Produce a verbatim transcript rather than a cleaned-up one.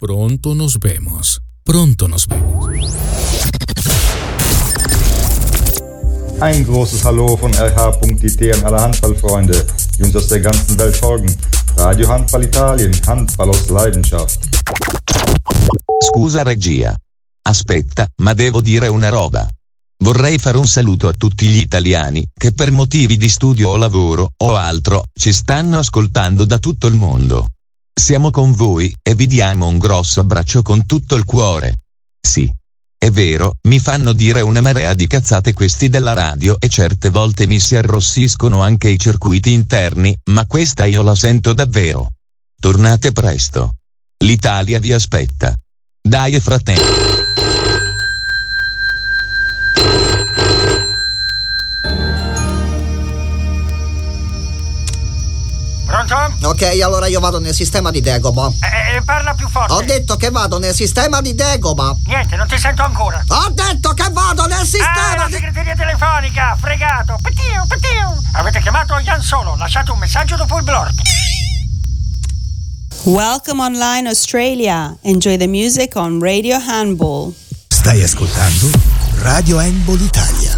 Pronto nos vemos. Pronto nos vemos. Ein großes Hallo von R H.it an alle Handballfreunde, die uns aus der ganzen Welt folgen. Radio Handball Italien, Handball aus Leidenschaft. Scusa regia. Aspetta, ma devo dire una roba. Vorrei fare un saluto a tutti gli italiani che per motivi di studio o lavoro o altro ci stanno ascoltando da tutto il mondo. Siamo con voi e vi diamo un grosso abbraccio con tutto il cuore. Sì. È vero, mi fanno dire una marea di cazzate questi della radio e certe volte mi si arrossiscono anche i circuiti interni, ma questa io la sento davvero. Tornate presto. L'Italia vi aspetta. Dai fratelli. Pronto? Ok, allora io vado nel sistema di Dagobah. Eh, parla più forte. Ho detto che vado nel sistema di Dagobah. Niente, non ti sento ancora. Ho detto che vado nel sistema ah, la di... segreteria telefonica, fregato. Petiu, petiu. Avete chiamato Jan Solo, lasciate un messaggio dopo il blurb. Welcome online Australia. Enjoy the music on Radio Handball. Stai ascoltando Radio Handball Italia.